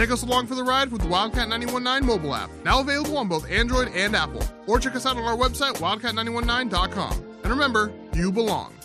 Take us along for the ride with the Wildcat 919 mobile app, now available on both Android and Apple. Or check us out on our website, wildcat919.com. And remember, you belong.